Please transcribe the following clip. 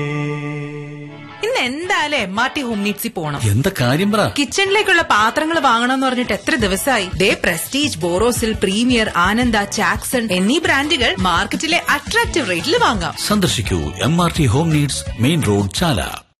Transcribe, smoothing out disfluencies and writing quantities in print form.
ഇന്ന് എന്തായാലും MRT home നീഡ്സിൽ പോണം. എന്താ കാര്യം പറ? കിച്ചണിലേക്കുള്ള പാത്രങ്ങൾ വാങ്ങണമെന്ന് പറഞ്ഞിട്ട് എത്ര ദിവസമായി. പ്രസ്റ്റീജ്, ബോറോസിൽ, പ്രീമിയർ, ആനന്ദ, ചാക്സൺ എന്നീ ബ്രാൻഡുകൾ മാർക്കറ്റിലെ അട്രാക്റ്റീവ് റേറ്റിൽ വാങ്ങാം. സന്ദർശിക്കൂ MRT home needs, main road, ചാല.